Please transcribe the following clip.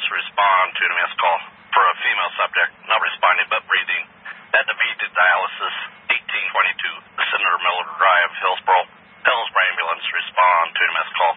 respond to an MS call for a female subject not responding but breathing. At defeated dialysis, 1822, Senator Miller Drive, Hillsboro. Ambulance respond to an MS call